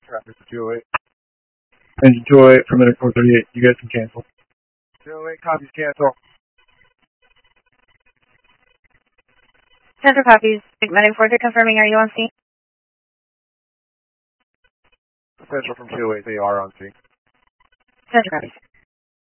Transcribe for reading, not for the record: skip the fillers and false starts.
Traffic for 208. Engine 208 for Medic 438. You guys can cancel. 208 copies, cancel. Center copies. Medic 438 confirming. Are you on scene? Central from 208, they are on scene. Center copies.